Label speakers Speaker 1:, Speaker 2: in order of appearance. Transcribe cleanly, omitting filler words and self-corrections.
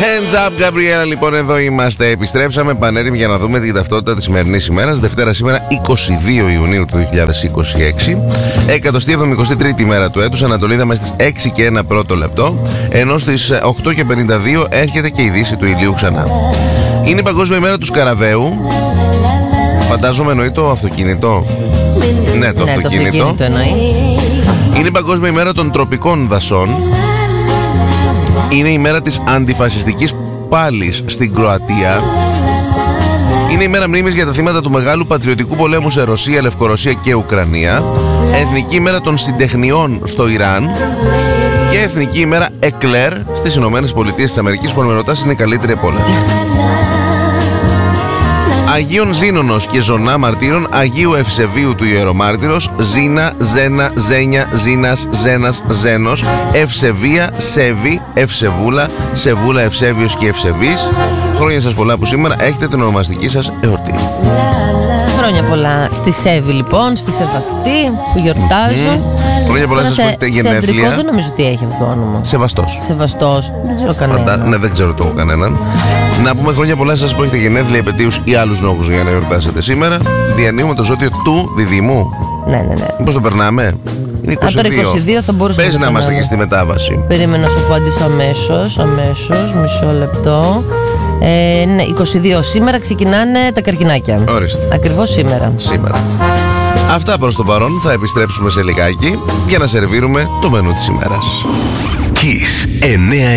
Speaker 1: Hands up, Gabriela, λοιπόν, εδώ είμαστε. Επιστρέψαμε πανέτοιμοι για να δούμε την ταυτότητα της σημερινής ημέρας. Δευτέρα σήμερα, 22 Ιουνίου του 2026. 173η μέρα του έτους. Ανατολίδα μέσα στις 6 και 1 πρώτο λεπτό. Ενώ στις 8 και 52 έρχεται και η δύση του ηλίου ξανά. Είναι η Παγκόσμια ημέρα του Σκαραβαίου. Φαντάζομαι εννοεί το αυτοκίνητο. Ναι, το αυτοκίνητο
Speaker 2: εννοεί.
Speaker 1: Είναι η Παγκόσμια ημέρα των τροπικών δασών. Είναι η μέρα της αντιφασιστικής πάλης στην Κροατία. Είναι η μέρα μνήμης για τα θύματα του μεγάλου πατριωτικού πολέμου σε Ρωσία, Λευκορωσία και Ουκρανία. Εθνική ημέρα των συντεχνιών στο Ιράν. Και εθνική ημέρα Εκλέρ στις Ηνωμένες Πολιτείες της Αμερικής, που αν με ρωτάς είναι η καλύτερη από όλες. Αγίων Ζήνονος και Ζωνά μαρτύρων, Αγίου Ευσεβίου του Ιερομάρτυρος, Ζήνα, Ζένα, Ζένια, Ζήνας, Ζένας, Ζένος, Ευσεβία, Σέβη, Ευσεβούλα, Σεβούλα, Ευσέβιος και Ευσεβής. Χρόνια σας πολλά που σήμερα έχετε την ονομαστική σας εορτή.
Speaker 2: Χρόνια πολλά στη Σέβη, λοιπόν, στη Σεβαστή που γιορτάζουν.
Speaker 1: Χρόνια πολλά σας που έχετε γενέθλια.
Speaker 2: Δεν νομίζω ότι έχει αυτό το όνομα.
Speaker 1: Σεβαστός.
Speaker 2: Σεβαστός. Δεν ξέρω κανέναν.
Speaker 1: Ναι, δεν ξέρω το κανέναν. Να πούμε χρόνια πολλά σας που έχετε γενέθλια, επετείους ή άλλους λόγους για να γιορτάσετε σήμερα. Διανύουμε το ζώδιο του Διδήμου.
Speaker 2: Ναι.
Speaker 1: Πώς το περνάμε? Είναι 22.
Speaker 2: Τώρα 22 θα μπορούσε
Speaker 1: Πες να είμαστε και στη μετάβαση.
Speaker 2: Περίμενα να σου απαντήσω αμέσως, μισό λεπτό. Ναι, 22. Σήμερα ξεκινάνε τα καρκινάκια.
Speaker 1: Ορίστε.
Speaker 2: Ακριβώς σήμερα.
Speaker 1: Αυτά προς το παρόν. Θα επιστρέψουμε σε λιγάκι για να σερβίρουμε το μενού της ημέρας. Kiss 9.